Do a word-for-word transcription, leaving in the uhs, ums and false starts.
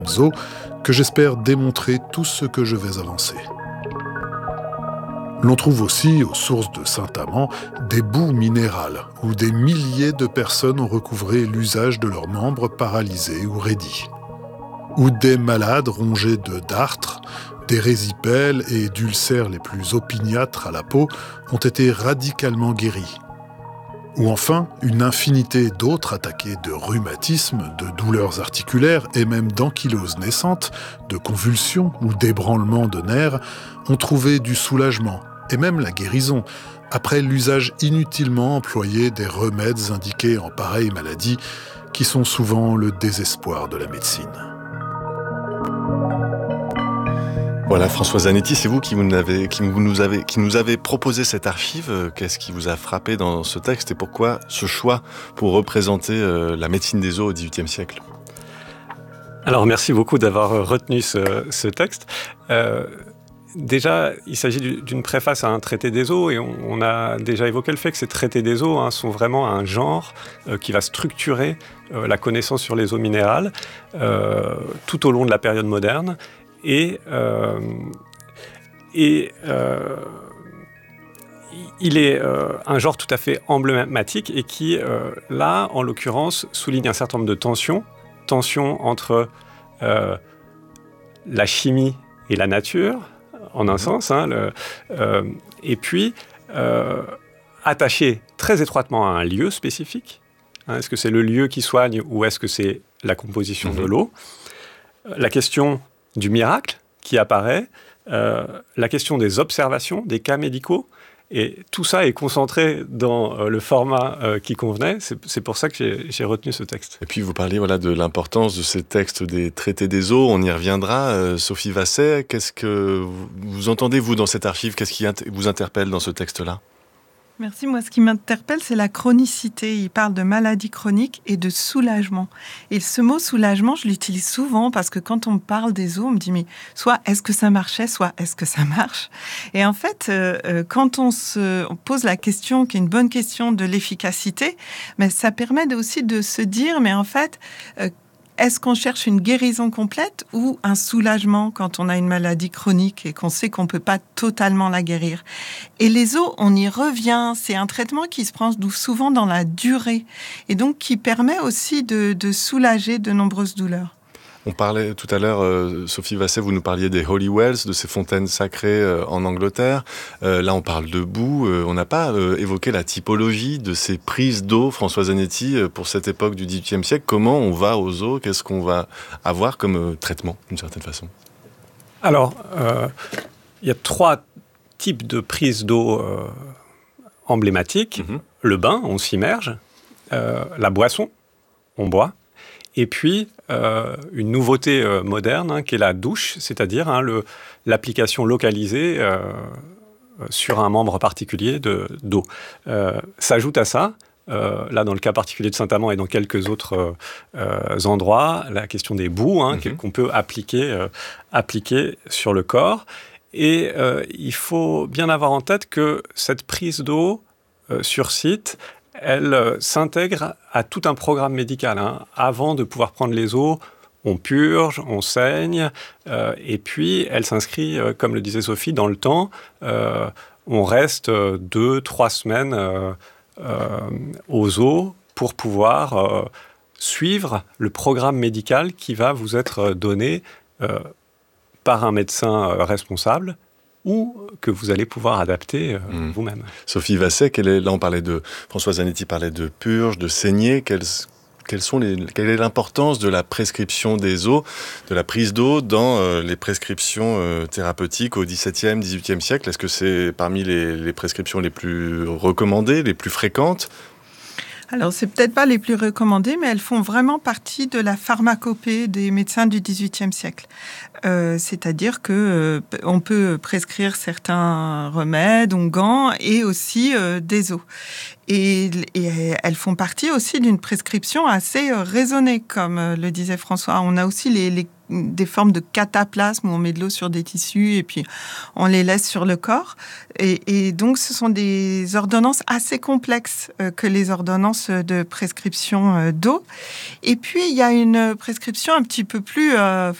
eaux que j'espère démontrer tout ce que je vais avancer. L'on trouve aussi, aux sources de Saint-Amand, des boues minérales où des milliers de personnes ont recouvré l'usage de leurs membres paralysés ou raidis. Où des malades rongés de dartres, d'érésipèles et d'ulcères les plus opiniâtres à la peau ont été radicalement guéris. Ou enfin, une infinité d'autres attaqués de rhumatisme, de douleurs articulaires et même d'ankylose naissante, de convulsions ou d'ébranlements de nerfs ont trouvé du soulagement et même la guérison après l'usage inutilement employé des remèdes indiqués en pareille maladie qui sont souvent le désespoir de la médecine. Voilà, François Zanetti, c'est vous qui, vous avez, qui, vous nous avez, qui nous avez proposé cette archive. Qu'est-ce qui vous a frappé dans ce texte et pourquoi ce choix pour représenter euh, la médecine des os au dix-huitième siècle ? Alors, merci beaucoup d'avoir retenu ce, ce texte. Euh, déjà, il s'agit d'une préface à un traité des os et on, on a déjà évoqué le fait que ces traités des os hein, sont vraiment un genre euh, qui va structurer euh, la connaissance sur les os minérales euh, tout au long de la période moderne. Et, euh, et euh, il est euh, un genre tout à fait emblématique et qui, euh, là, en l'occurrence, souligne un certain nombre de tensions. Tensions entre euh, la chimie et la nature, en un sens, hein, le, euh, et puis euh, attaché très étroitement à un lieu spécifique. Hein, est-ce que c'est le lieu qui soigne ou est-ce que c'est la composition mmh. de l'eau ? La question du miracle qui apparaît, euh, la question des observations, des cas médicaux, et tout ça est concentré dans euh, le format euh, qui convenait. C'est, c'est pour ça que j'ai, j'ai retenu ce texte. Et puis vous parliez voilà, de l'importance de ces textes des traités des os, on y reviendra. Euh, Sophie Vasset, qu'est-ce que vous, vous entendez, vous, dans cette archive ? Qu'est-ce qui inter- vous interpelle dans ce texte-là ? Merci. Moi, ce qui m'interpelle, c'est la chronicité. Il parle de maladie chronique et de soulagement. Et ce mot soulagement, je l'utilise souvent parce que quand on me parle des os, on me dit, mais soit est-ce que ça marchait, soit est-ce que ça marche ? Et en fait, euh, quand on se on pose la question, qui est une bonne question de l'efficacité, mais ça permet aussi de se dire, mais en fait, euh, est-ce qu'on cherche une guérison complète ou un soulagement quand on a une maladie chronique et qu'on sait qu'on ne peut pas totalement la guérir ? Et les os, on y revient. C'est un traitement qui se prend souvent dans la durée et donc qui permet aussi de, de soulager de nombreuses douleurs. On parlait tout à l'heure, euh, Sophie Vasset, vous nous parliez des Holy Wells, de ces fontaines sacrées euh, en Angleterre. Euh, là, on parle de boue. Euh, on n'a pas euh, évoqué la typologie de ces prises d'eau, François Zanetti, euh, pour cette époque du dix-huitième siècle. Comment on va aux eaux ? Qu'est-ce qu'on va avoir comme euh, traitement, d'une certaine façon ? Alors, euh, il y a trois types de prises d'eau euh, emblématiques. Mm-hmm. Le bain, on s'immerge. Euh, la boisson, on boit. Et puis, euh, une nouveauté euh, moderne, hein, qui est la douche, c'est-à-dire hein, le, l'application localisée euh, sur un membre particulier de, d'eau. Euh, s'ajoute à ça, euh, là dans le cas particulier de Saint-Amand et dans quelques autres euh, endroits, la question des boues hein, mm-hmm. qu'on peut appliquer, euh, appliquer sur le corps. Et euh, il faut bien avoir en tête que cette prise d'eau euh, sur site, elle euh, s'intègre à tout un programme médical. Hein. Avant de pouvoir prendre les eaux, on purge, on saigne, euh, et puis elle s'inscrit, euh, comme le disait Sophie, dans le temps. Euh, on reste euh, deux, trois semaines euh, euh, aux eaux pour pouvoir euh, suivre le programme médical qui va vous être donné euh, par un médecin euh, responsable, ou que vous allez pouvoir adapter euh, mmh. vous-même. Sophie Vasset, quelle est, là on parlait de, François Zanetti parlait de purge, de saignée, quelles, quelles sont les, quelle est l'importance de la prescription des eaux, de la prise d'eau dans euh, les prescriptions euh, thérapeutiques au dix-septième, dix-huitième siècle ? Est-ce que c'est parmi les, les prescriptions les plus recommandées, les plus fréquentes ? Alors, c'est peut-être pas les plus recommandées, mais elles font vraiment partie de la pharmacopée des médecins du dix-huitième siècle. Euh, c'est-à-dire que euh, on peut prescrire certains remèdes, onguents, et aussi euh, des eaux. Et, et elles font partie aussi d'une prescription assez euh, raisonnée, comme euh, le disait François. On a aussi les, les des formes de cataplasme où on met de l'eau sur des tissus et puis on les laisse sur le corps. Et, et donc, ce sont des ordonnances assez complexes euh, que les ordonnances de prescription euh, d'eau. Et puis, il y a une prescription un petit peu plus euh,